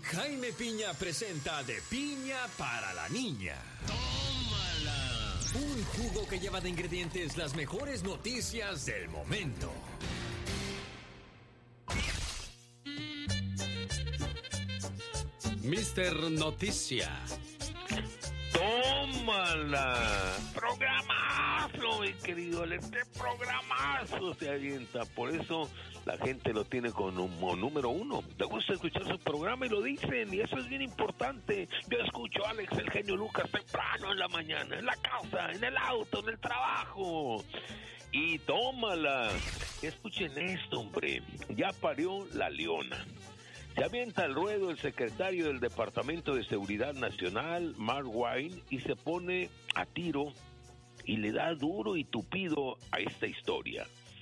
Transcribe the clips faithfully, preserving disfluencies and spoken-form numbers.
Jaime Piña presenta De Piña para la Niña. ¡Tómala! Un jugo que lleva de ingredientes las mejores noticias del momento. mister Noticia. ¡Tómala! ¡Programazo, mi querido! ¡Este programazo se avienta! Por eso la gente lo tiene como número uno. Le gusta escuchar su programa y lo dicen, y eso es bien importante. Yo escucho a Alex, el genio Lucas, temprano en la mañana, en la casa, en el auto, en el trabajo. Y tómala. Escuchen esto, hombre. Ya parió la leona. Se avienta al ruedo el secretario del Departamento de Seguridad Nacional, Mark Wayne, y se pone a tiro y le da duro y tupido a esta historia.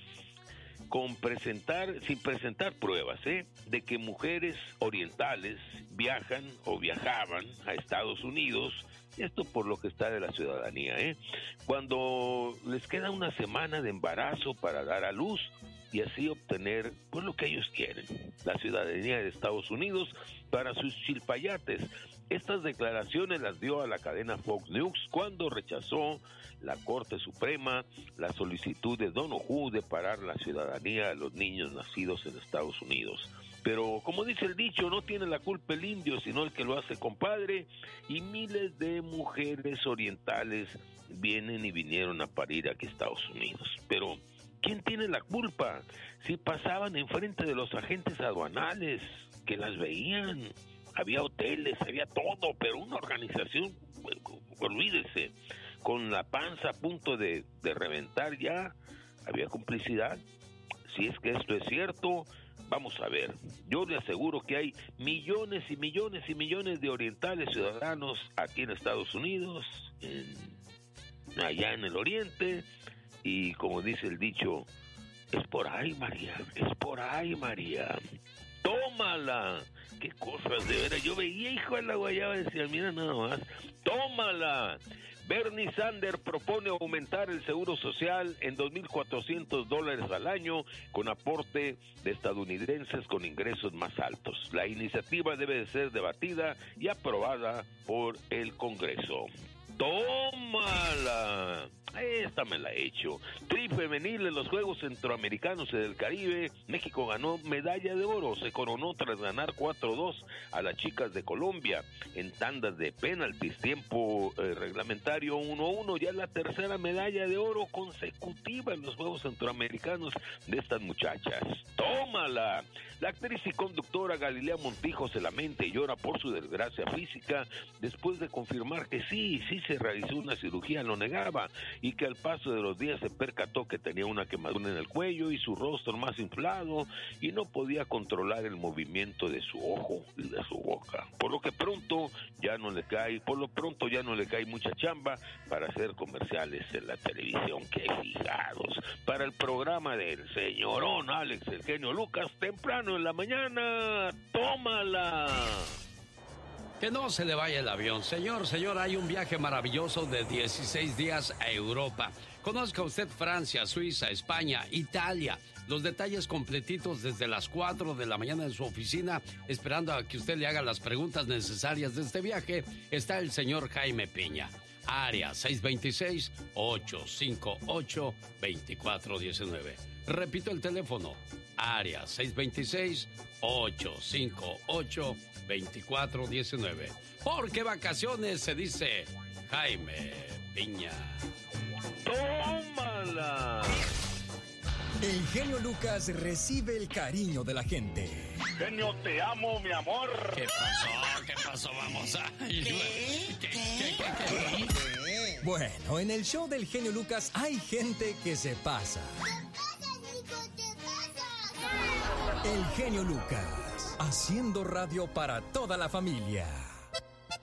Con presentar, sin presentar pruebas, ¿eh? de que mujeres orientales viajan o viajaban a Estados Unidos, esto por lo que está de la ciudadanía, ¿eh? cuando les queda una semana de embarazo para dar a luz, y así obtener pues lo que ellos quieren, la ciudadanía de Estados Unidos para sus chilpayates. Estas declaraciones las dio a la cadena Fox News cuando rechazó la Corte Suprema la solicitud de Donoghue de parar la ciudadanía a los niños nacidos en Estados Unidos. Pero como dice el dicho, no tiene la culpa el indio, sino el que lo hace compadre, y miles de mujeres orientales vienen y vinieron a parir aquí a Estados Unidos. Pero ¿quién tiene la culpa? Si pasaban enfrente de los agentes aduanales que las veían, había hoteles, había todo, pero una organización, olvídese, con la panza a punto de, de reventar ya, había complicidad. Si es que esto es cierto, vamos a ver. Yo le aseguro que hay millones y millones y millones de orientales ciudadanos aquí en Estados Unidos, en, allá en el oriente. Y como dice el dicho, es por ahí, María, es por ahí, María. ¡Tómala! ¡Qué cosas, de veras! Yo veía, hijo de la guayaba, decía, mira nada más, ¡tómala! Bernie Sanders propone aumentar el seguro social en dos mil cuatrocientos dólares al año con aporte de estadounidenses con ingresos más altos. La iniciativa debe de ser debatida y aprobada por el Congreso. ¡Tómala! Esta me la he hecho. Tri femenil en los Juegos Centroamericanos y del Caribe. México ganó medalla de oro. Se coronó tras ganar cuatro dos a las chicas de Colombia en tandas de penaltis. Tiempo eh, reglamentario uno uno. Ya la tercera medalla de oro consecutiva en los Juegos Centroamericanos de estas muchachas. ¡Tómala! La actriz y conductora Galilea Montijo se lamenta y llora por su desgracia física después de confirmar que sí, sí se realizó una cirugía, lo negaba, y que al paso de los días se percató que tenía una quemadura en el cuello y su rostro más inflado y no podía controlar el movimiento de su ojo y de su boca. Por lo que pronto ya no le cae, por lo pronto ya no le cae mucha chamba para hacer comerciales en la televisión. ¡Qué fijados! Para el programa del señorón Alex, el genio Lucas, temprano en la mañana, ¡tómala! Que no se le vaya el avión. Señor, señor, hay un viaje maravilloso de dieciséis días a Europa. Conozca usted Francia, Suiza, España, Italia. Los detalles completitos desde las cuatro de la mañana en su oficina, esperando a que usted le haga las preguntas necesarias de este viaje, está el señor Jaime Piña. Área seis dos seis, ocho cinco ocho, dos cuatro uno nueve. Repito el teléfono. Área seis dos seis, ocho cinco ocho, dos cuatro uno nueve. Porque vacaciones se dice Jaime Piña. ¡Tómala! El genio Lucas recibe el cariño de la gente. Genio, te amo, mi amor. ¿Qué pasó? ¿Qué pasó? Vamos a... ¿Qué? ¿Qué? ¿Qué? ¿Qué? ¿Qué? Bueno, en el show del genio Lucas hay gente que se pasa. El genio Lucas, haciendo radio para toda la familia.